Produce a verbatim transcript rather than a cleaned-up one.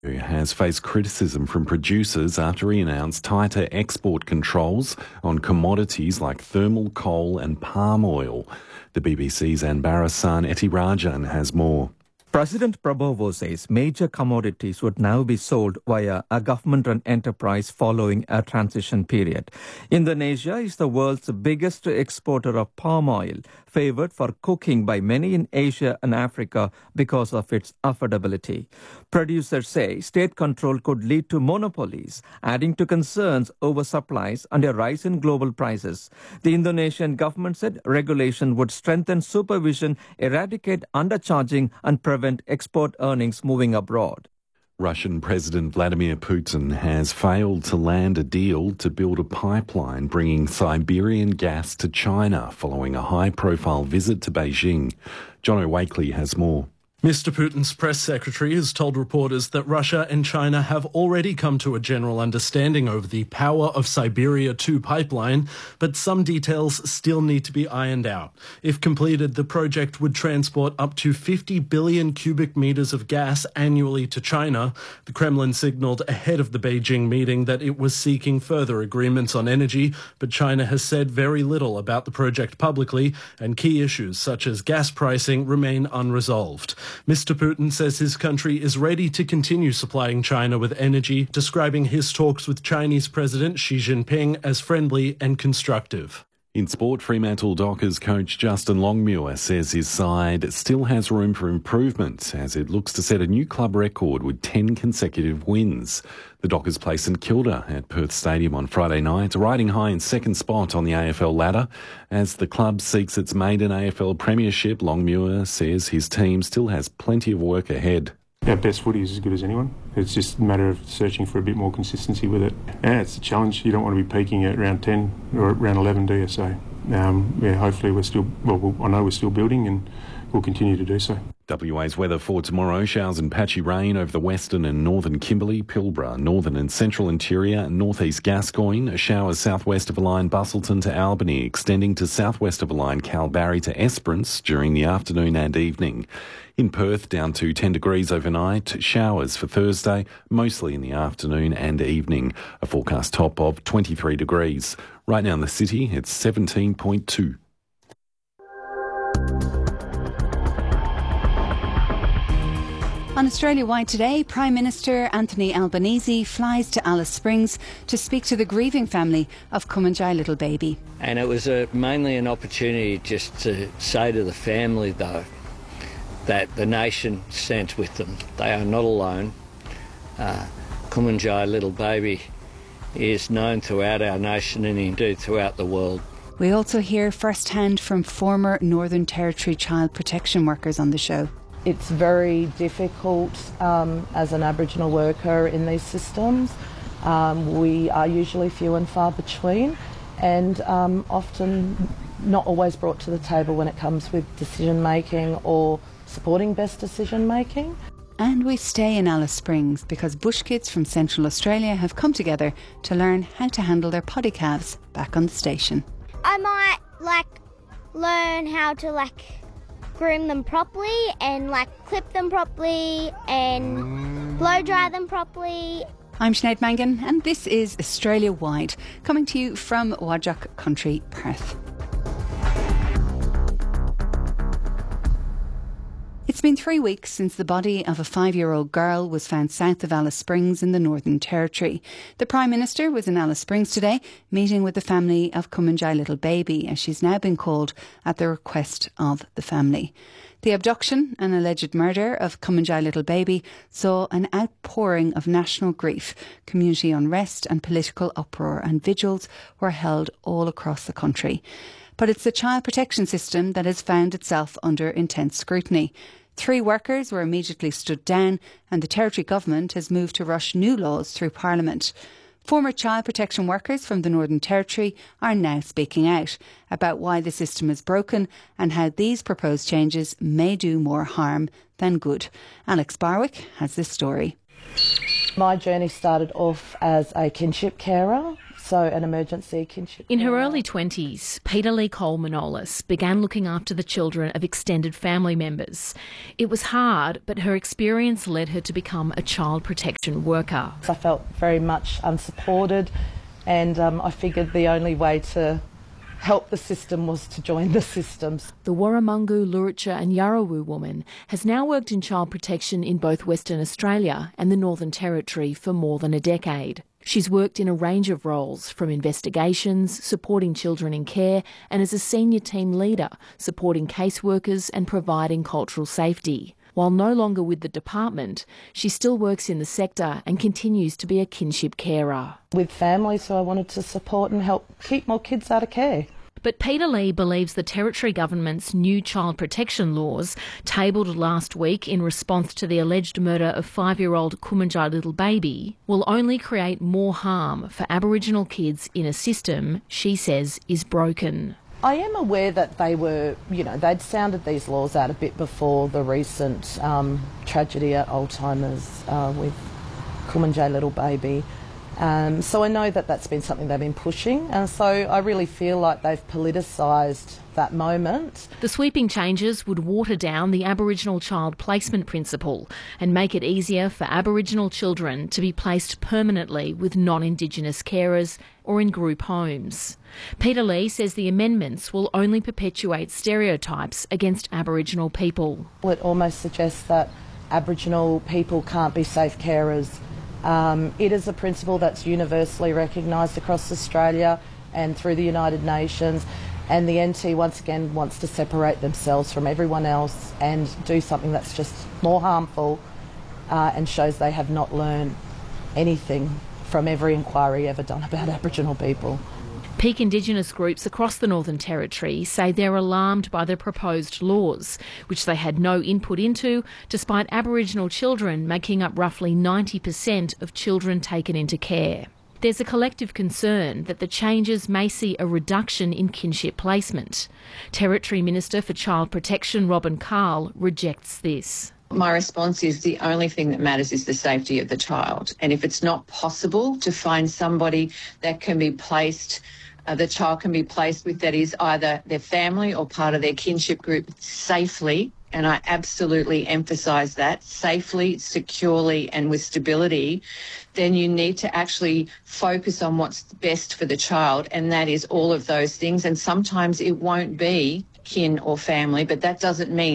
has faced criticism from producers after he announced tighter export controls on commodities like thermal coal and palm oil. The B B C's Anbara San Etirajan has more. President Prabowo says major commodities would now be sold via a government-run enterprise following a transition period. Indonesia is the world's biggest exporter of palm oil, favoured for cooking by many in Asia and Africa because of its affordability. Producers say state control could lead to monopolies, adding to concerns over supplies and a rise in global prices. The Indonesian government said regulation would strengthen supervision, eradicate undercharging and prevent export earnings moving abroad. Russian President Vladimir Putin has failed to land a deal to build a pipeline bringing Siberian gas to China following a high-profile visit to Beijing. John O'Wakely has more. Mister Putin's press secretary has told reporters that Russia and China have already come to a general understanding over the Power of Siberia two pipeline, but some details still need to be ironed out. If completed, the project would transport up to fifty billion cubic metres of gas annually to China. The Kremlin signalled ahead of the Beijing meeting that it was seeking further agreements on energy, but China has said very little about the project publicly, and key issues such as gas pricing remain unresolved. Mister Putin says his country is ready to continue supplying China with energy, describing his talks with Chinese President Xi Jinping as friendly and constructive. In sport, Fremantle Dockers coach Justin Longmuir says his side still has room for improvement as it looks to set a new club record with ten consecutive wins. The Dockers play St Kilda at Perth Stadium on Friday night, riding high in second spot on the A F L ladder. As the club seeks its maiden A F L premiership, Longmuir says his team still has plenty of work ahead. Our best footy is as good as anyone. It's just a matter of searching for a bit more consistency with it. Yeah, it's a challenge. You don't want to be peaking at round ten or round eleven, do you? So, um, yeah, hopefully we're still, well, I know we're still building and we'll continue to do so. W A's weather for tomorrow: showers and patchy rain over the western and northern Kimberley, Pilbara, northern and central interior and northeast Gascoyne. Showers southwest of the line Busselton to Albany, extending to southwest of the line Kalbarri to Esperance during the afternoon and evening. In Perth, down to ten degrees overnight. Showers for Thursday, mostly in the afternoon and evening. A forecast top of twenty-three degrees. Right now in the city, it's seventeen point two. On Australia-wide today, Prime Minister Anthony Albanese flies to Alice Springs to speak to the grieving family of Kumanjai little baby. And it was a, mainly an opportunity just to say to the family, though, that the nation stands with them. They are not alone. Uh, Kumanjai little baby is known throughout our nation and indeed throughout the world. We also hear firsthand from former Northern Territory child protection workers on the show. It's very difficult um, as an Aboriginal worker in these systems. Um, we are usually few and far between and um, often not always brought to the table when it comes with decision making or supporting best decision making. And we stay in Alice Springs because bush kids from Central Australia have come together to learn how to handle their poddy calves back on the station. I might like learn how to like groom them properly and like clip them properly and blow dry them properly. I'm Sinead Mangan and this is Australia Wide, coming to you from Whadjuk Country, Perth. It's been three weeks since the body of a five-year-old girl was found south of Alice Springs in the Northern Territory. The Prime Minister was in Alice Springs today, meeting with the family of Kumanjai little baby, as she's now been called at the request of the family. The abduction and alleged murder of Kumanjai little baby saw an outpouring of national grief. Community unrest and political uproar and vigils were held all across the country. But it's the child protection system that has found itself under intense scrutiny. Three workers were immediately stood down and the Territory Government has moved to rush new laws through Parliament. Former child protection workers from the Northern Territory are now speaking out about why the system is broken and how these proposed changes may do more harm than good. Alex Barwick has this story. My journey started off as a kinship carer. So an emergency kinship. In her early twenties, Peter Lee Cole-Manolis began looking after the children of extended family members. It was hard, but her experience led her to become a child protection worker. I felt very much unsupported, and um, I figured the only way to help the system was to join the systems. The Warramungu, Luritja and Yarrawoo woman has now worked in child protection in both Western Australia and the Northern Territory for more than a decade. She's worked in a range of roles, from investigations, supporting children in care, and as a senior team leader, supporting caseworkers and providing cultural safety. While no longer with the department, she still works in the sector and continues to be a kinship carer. With families who I wanted to support and help keep more kids out of care. But Peter Lee believes the Territory Government's new child protection laws, tabled last week in response to the alleged murder of five-year-old Kumanjai Little Baby, will only create more harm for Aboriginal kids in a system she says is broken. I am aware that they were, you know, they'd sounded these laws out a bit before the recent um, tragedy at Oldtimers uh, with Kumanjai Little Baby. Um, so I know that that's been something they've been pushing, and so I really feel like they've politicised that moment. The sweeping changes would water down the Aboriginal child placement principle and make it easier for Aboriginal children to be placed permanently with non-Indigenous carers or in group homes. Peter Lee says the amendments will only perpetuate stereotypes against Aboriginal people. It almost suggests that Aboriginal people can't be safe carers. Um, it is a principle that's universally recognised across Australia and through the United Nations, and the N T once again wants to separate themselves from everyone else and do something that's just more harmful uh, and shows they have not learned anything from every inquiry ever done about Aboriginal people. Peak Indigenous groups across the Northern Territory say they're alarmed by the proposed laws, which they had no input into, despite Aboriginal children making up roughly ninety percent of children taken into care. There's a collective concern that the changes may see a reduction in kinship placement. Territory Minister for Child Protection, Robin Carl, rejects this. My response is the only thing that matters is the safety of the child. And if it's not possible to find somebody that can be placed, uh, the child can be placed with, that is either their family or part of their kinship group safely, and I absolutely emphasise that, safely, securely and with stability, then you need to actually focus on what's best for the child, and that is all of those things. And sometimes it won't be kin or family, but that doesn't mean